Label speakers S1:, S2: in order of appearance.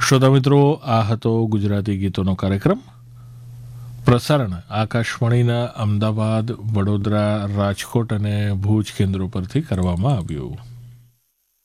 S1: શ્રોતા મિત્રો, આ હતો ગુજરાતી ગીતોનો કાર્યક્રમ. પ્રસારણ આકાશવાણીના અમદાવાદ, વડોદરા, રાજકોટ અને ભુજ કેન્દ્રો પરથી કરવામાં આવ્યું.